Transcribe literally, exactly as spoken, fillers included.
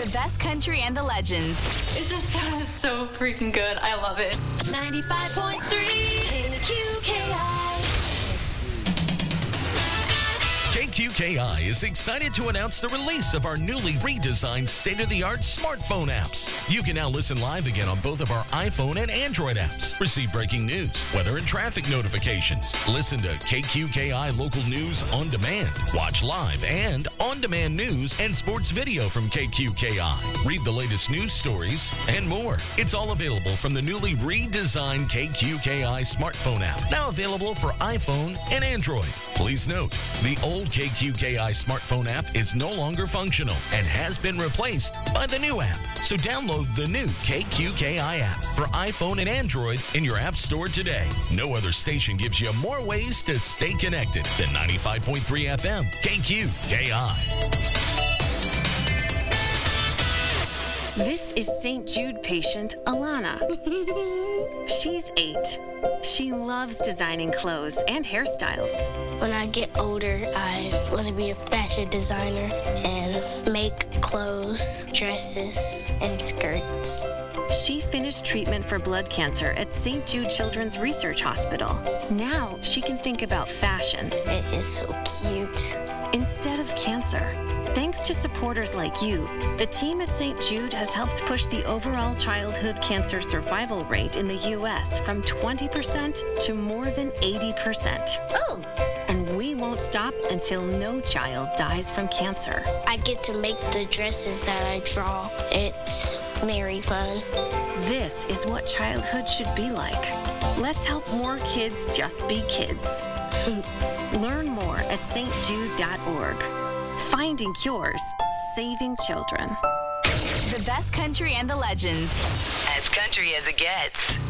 The best country and the legends. It just sounds so freaking good. I love it. ninety-five point three K Q K I. K Q K I is excited to announce the release of our newly redesigned state-of-the-art smartphone apps. You can now listen live again on both of our iPhone and Android apps. Receive breaking news, weather and traffic notifications. Listen to K Q K I local news on demand. Watch live and on-demand news and sports video from K Q K I. Read the latest news stories and more. It's all available from the newly redesigned K Q K I smartphone app, now available for iPhone and Android. Please note, the old K Q K I smartphone app is no longer functional and has been replaced by the new app. So download the new K Q K I app for iPhone and Android in your app store today. No other station gives you more ways to stay connected than ninety-five point three F M K Q K I. This is Saint Jude patient Alana. She's eight. She loves designing clothes and hairstyles. When I get older, I want to be a fashion designer and make clothes, dresses, and skirts. She finished treatment for blood cancer at Saint Jude Children's Research Hospital. Now she can think about fashion. It is so cute. Instead of cancer. Thanks to supporters like you, the team at Saint Jude has helped push the overall childhood cancer survival rate in the U S from twenty percent to more than eighty percent. Oh! And we won't stop until no child dies from cancer. I get to make the dresses that I draw. It's very fun. This is what childhood should be like. Let's help more kids just be kids. Learn more at S T jude dot org. Finding cures, saving children. The best country and the legends. As country as it gets.